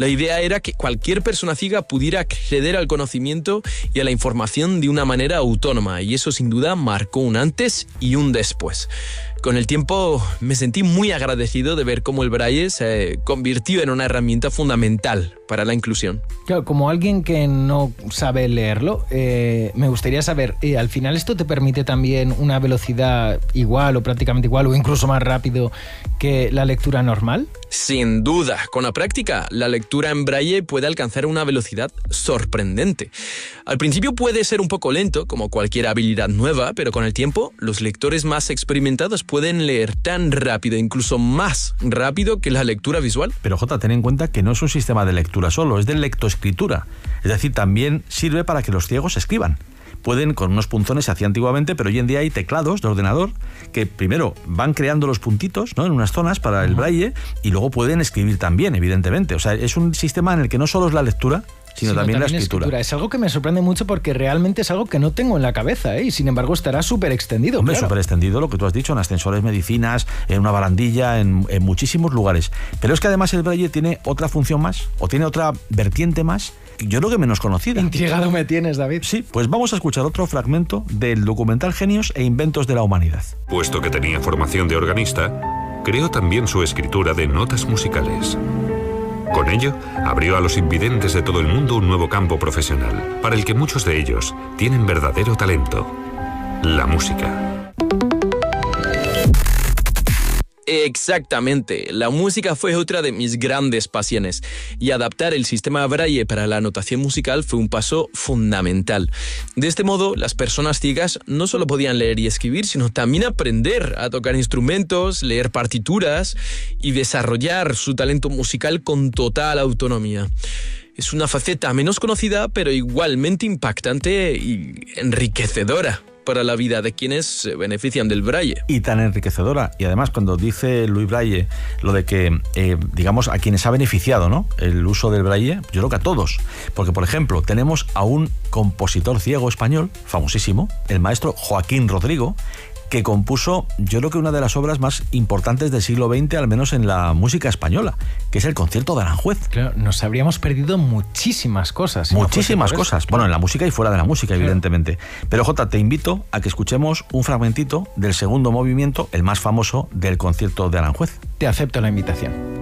La idea era que cualquier persona ciega pudiera acceder al conocimiento y a la información de una manera autónoma, y eso sin duda marcó un antes y un después. Con el tiempo me sentí muy agradecido de ver cómo el braille se convirtió en una herramienta fundamental para la inclusión. Claro, como alguien que no sabe leerlo, me gustaría saber, ¿al final esto te permite también una velocidad igual o prácticamente igual o incluso más rápido que la lectura normal? Sin duda, con la práctica, la lectura en braille puede alcanzar una velocidad sorprendente. Al principio puede ser un poco lento, como cualquier habilidad nueva, pero con el tiempo, los lectores más experimentados pueden leer tan rápido, incluso más rápido que la lectura visual. Pero Jota, ten en cuenta que no es un sistema de lectura solo, es de lectoescritura. Es decir, también sirve para que los ciegos escriban. Pueden, con unos punzones se hacía antiguamente, pero hoy en día hay teclados de ordenador que primero van creando los puntitos, ¿no?, en unas zonas para el braille, y luego pueden escribir también, evidentemente. O sea, es un sistema en el que no solo es la lectura, sino también la escritura. Es algo que me sorprende mucho porque realmente es algo que no tengo en la cabeza, y sin embargo estará súper extendido. Hombre, claro. súper extendido, lo que tú has dicho, en ascensores, medicinas, en una barandilla, en muchísimos lugares. Pero es que además el braille tiene otra función más, o tiene otra vertiente más, yo creo que menos conocida. Intrigado me tienes, David. Sí, pues vamos a escuchar otro fragmento del documental Genios e Inventos de la Humanidad. Puesto que tenía formación de organista, creó también su escritura de notas musicales. Con ello, abrió a los invidentes de todo el mundo un nuevo campo profesional, para el que muchos de ellos tienen verdadero talento: la música. Exactamente, la música fue otra de mis grandes pasiones, y adaptar el sistema braille para la notación musical fue un paso fundamental. De este modo, las personas ciegas no solo podían leer y escribir, sino también aprender a tocar instrumentos, leer partituras y desarrollar su talento musical con total autonomía. Es una faceta menos conocida, pero igualmente impactante y enriquecedora para la vida de quienes se benefician del braille. Y tan enriquecedora. Y además, cuando dice Louis Braille lo de que, digamos, a quienes ha beneficiado, ¿no?, el uso del braille, yo creo que a todos. Porque, por ejemplo, tenemos a un compositor ciego español, famosísimo, el maestro Joaquín Rodrigo, que compuso, yo creo que una de las obras más importantes del siglo XX, al menos en la música española, que es el Concierto de Aranjuez. Claro, nos habríamos perdido muchísimas cosas. Muchísimas cosas. Bueno, en la música y fuera de la música, claro, evidentemente. Pero, Jota, te invito a que escuchemos un fragmentito del segundo movimiento, el más famoso del Concierto de Aranjuez. Te acepto la invitación.